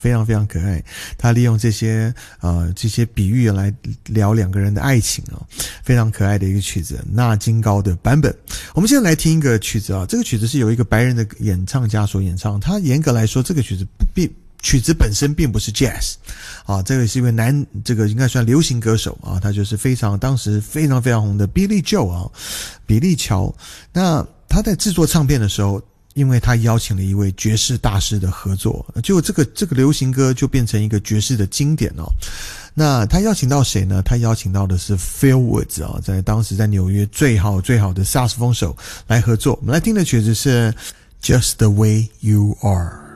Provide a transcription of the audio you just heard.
非常非常可爱，他利用这些比喻来聊两个人的爱情啊，非常可爱的一个曲子，纳金高的版本。我们现在来听一个曲子啊，这个曲子是由一个白人的演唱家所演唱，他严格来说这个曲子本身并不是 jazz 啊，这个是一位这个应该算流行歌手啊，他就是当时非常非常红的 Billy Joe 啊，比利乔。那他在制作唱片的时候，因为他邀请了一位爵士大师的合作，结果这个流行歌就变成一个爵士的经典哦。那他邀请到谁呢？他邀请到的是 Phil Woods 啊，在当时在纽约最好的萨克斯风手来合作。我们来听的曲子是 Just the Way You Are。